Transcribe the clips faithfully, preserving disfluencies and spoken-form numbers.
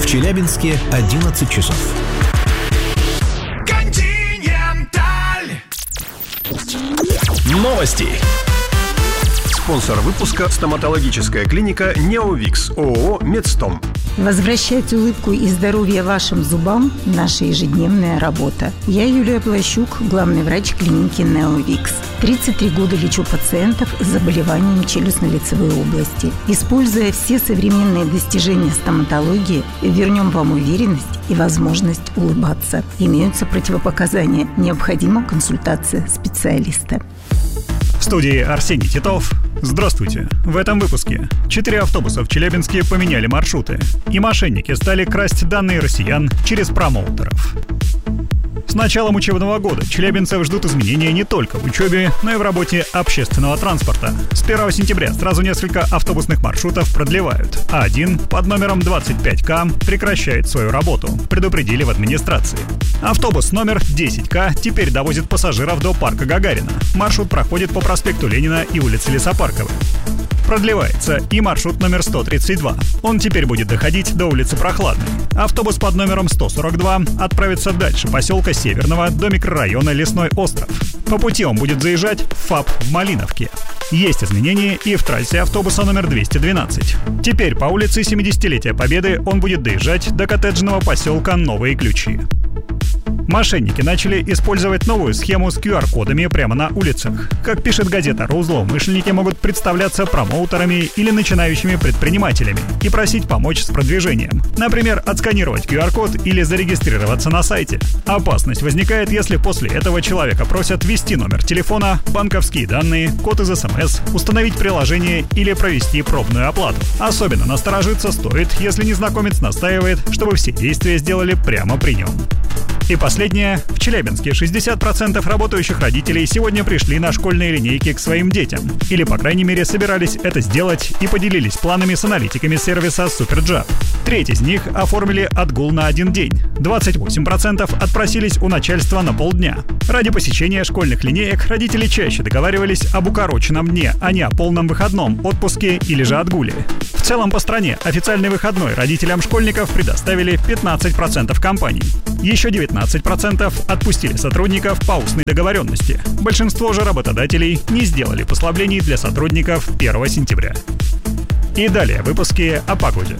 В Челябинске одиннадцать часов. Новости. Спонсор выпуска — стоматологическая клиника «Неовикс», ООО «Медстом». Возвращать улыбку и здоровье вашим зубам – наша ежедневная работа. Я Юлия Плащук, главный врач клиники «Неовикс». тридцать три года лечу пациентов с заболеваниями челюстно-лицевой области. Используя все современные достижения стоматологии, вернем вам уверенность и возможность улыбаться. Имеются противопоказания. Необходима консультация специалиста. В студии Арсений Титов. Здравствуйте. В этом выпуске. Четыре автобуса в Челябинске поменяли маршруты. И мошенники стали красть данные россиян через промоутеров. С началом учебного года челябинцев ждут изменения не только в учебе, но и в работе общественного транспорта. С первого сентября сразу несколько автобусных маршрутов продлевают, а один под номером двадцать пять ка прекращает свою работу, предупредили в администрации. Автобус номер десять ка теперь довозит пассажиров до парка Гагарина. Маршрут проходит по проспекту Ленина и улице Лесопарковой. Продлевается и маршрут номер сто тридцать два. Он теперь будет доходить до улицы Прохладной. Автобус под номером сто сорок два отправится дальше поселка Северного до микрорайона Лесной остров. По пути он будет заезжать в ФАП в Малиновке. Есть изменения и в трассе автобуса номер двести двенадцать. Теперь по улице семидесятилетия Победы он будет доезжать до коттеджного поселка Новые Ключи. Мошенники начали использовать новую схему с ку ар кодами прямо на улицах. Как пишет газета РУ, злоумышленники могут представляться промоутерами или начинающими предпринимателями и просить помочь с продвижением. Например, отсканировать ку ар код или зарегистрироваться на сайте. Опасность возникает, если после этого человека просят ввести номер телефона, банковские данные, код из эс эм эс, установить приложение или провести пробную оплату. Особенно насторожиться стоит, если незнакомец настаивает, чтобы все действия сделали прямо при нем. И последнее. В Челябинске шестьдесят процентов работающих родителей сегодня пришли на школьные линейки к своим детям. Или, по крайней мере, собирались это сделать и поделились планами с аналитиками сервиса Суперджаб. Треть из них оформили отгул на один день. двадцать восемь процентов отпросились у начальства на полдня. Ради посещения школьных линеек родители чаще договаривались об укороченном дне, а не о полном выходном, отпуске или же отгуле. В целом по стране официальный выходной родителям школьников предоставили пятнадцать процентов компаний. Еще девятнадцать процентов отпустили сотрудников по устной договоренности. Большинство же работодателей не сделали послаблений для сотрудников первого сентября. И далее выпуски о погоде.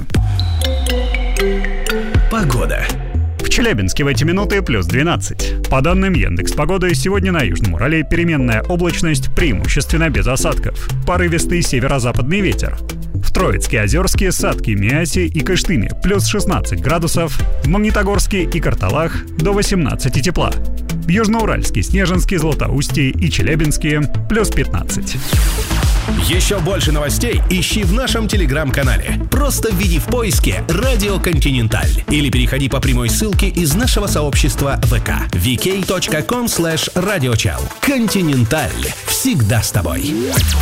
Погода. В Челябинске в эти минуты плюс двенадцать. По данным Яндекс.Погоды, сегодня на Южном Урале переменная облачность, преимущественно без осадков. Порывистый северо-западный ветер. В Троицке, Озерске, Сатке, Миасе и Кыштыме плюс шестнадцать градусов, в Магнитогорске и Карталах до восемнадцати тепла. В Южноуральске, Снежинске, Златоусте и Челябинске плюс пятнадцать. Еще больше новостей ищи в нашем телеграм-канале. Просто введи в поиске «Радио Континенталь» или переходи по прямой ссылке из нашего сообщества ВК ви кей точка ком слэш радиочел. Континенталь. Всегда с тобой.